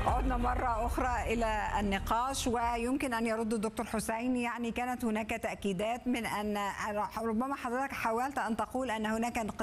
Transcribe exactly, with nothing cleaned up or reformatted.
عدنا مرة أخرى إلى النقاش، ويمكن أن يرد الدكتور حسين. يعني كانت هناك تأكيدات من أن ربما حضرتك حاولت أن تقول أن هناك